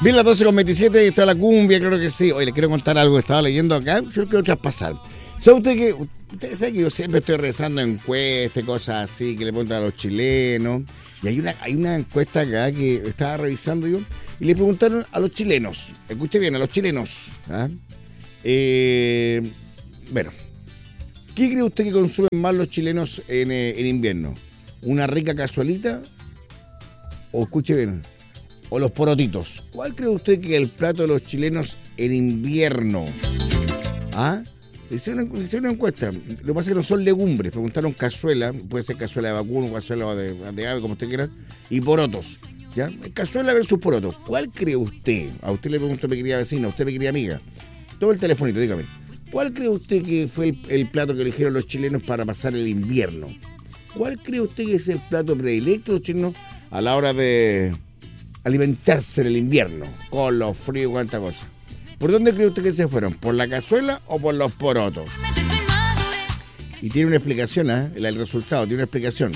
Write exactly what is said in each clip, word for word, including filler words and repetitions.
Bien, las doce con veintisiete, está la cumbia, claro que sí. Oye, le quiero contar algo que estaba leyendo acá, si lo quiero traspasar. ¿Sabe usted que, usted sabe que yo siempre estoy rezando encuestas, cosas así, que le preguntan a los chilenos? Y hay una, hay una encuesta acá que estaba revisando yo, y le preguntaron a los chilenos, escuche bien, a los chilenos, ¿ah? eh, bueno, ¿qué cree usted que consumen más los chilenos en, eh, en invierno? ¿Una rica cazuelita? O escuche bien, o los porotitos. ¿Cuál cree usted que es el plato de los chilenos en invierno? ¿Ah? Hicieron una, hicieron una encuesta. Lo que pasa es que no son legumbres. Preguntaron cazuela, puede ser cazuela de vacuno, cazuela de, de ave, como usted quiera, y porotos. ¿Ya? Cazuela versus porotos. ¿Cuál cree usted? A usted le pregunto, mi querida vecina, a usted, mi querida amiga. Todo el telefonito, dígame. ¿Cuál cree usted que fue el, el plato que eligieron los chilenos para pasar el invierno? ¿Cuál cree usted que es el plato predilecto de los chilenos a la hora de alimentarse en el invierno? Con los fríos, cuánta cosa. ¿Por dónde cree usted que se fueron? ¿Por la cazuela o por los porotos? Y tiene una explicación, ¿eh? El, el resultado tiene una explicación.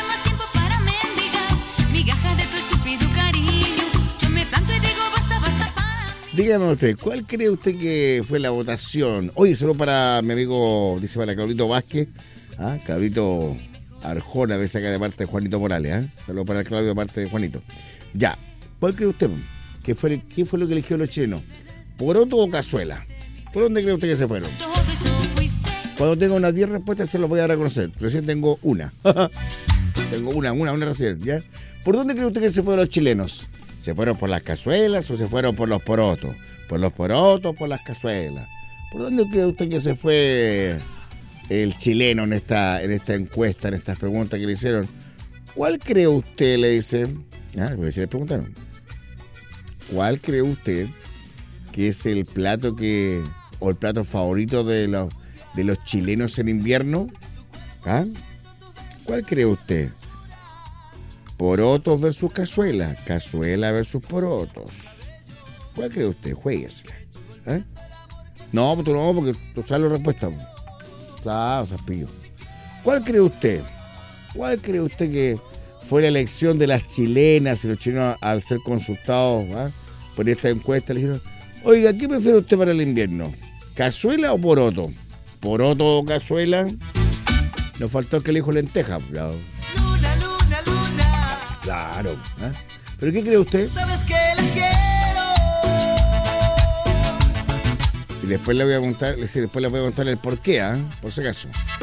Dígame usted, ¿cuál cree usted que fue la votación? Oye, solo para mi amigo, dice para Claudito Vázquez, ¿ah? Claudito Arjona, ves acá de parte de Juanito Morales, ¿eh? Saludos para Claudio de parte de Juanito. Ya, ¿cuál cree usted? ¿Qué fue, qué fue lo que eligió los chilenos? ¿Poroto o cazuela? ¿Por dónde cree usted que se fueron? Cuando tenga unas diez respuestas se los voy a dar a conocer. Recién tengo una. tengo una, una, una recién, ¿ya? ¿Por dónde cree usted que se fueron los chilenos? ¿Se fueron por las cazuelas o se fueron por los porotos? ¿Por los porotos o por las cazuelas? ¿Por dónde cree usted que se fue el chileno en esta, en esta encuesta, en estas preguntas que le hicieron? ¿Cuál cree usted, le dice? Ah, porque si le preguntaron. ¿Cuál cree usted que es el plato que, o el plato favorito de los, de los chilenos en invierno? ¿Ah? ¿Cuál cree usted? ¿Porotos versus cazuela? ¿Cazuela versus porotos? ¿Cuál cree usted? Juéguesela. ¿Eh? No, tú no, porque tú sabes la respuesta. Claro, Zapillo. ¿Cuál cree usted? ¿Cuál cree usted que fue la elección de las chilenas y los chilenos al ser consultados, ¿ah? por esta encuesta? Le dijeron, oiga, ¿qué prefiere usted para el invierno? ¿Cazuela o poroto? ¿Poroto o cazuela? Nos faltó el que le dijo lenteja. Claro. Luna, luna, luna. Claro. ¿Eh? ¿Pero qué cree usted? Sabes que la quiero. Y después le voy a contar, después le voy a contar el porqué, ¿eh? Por si acaso.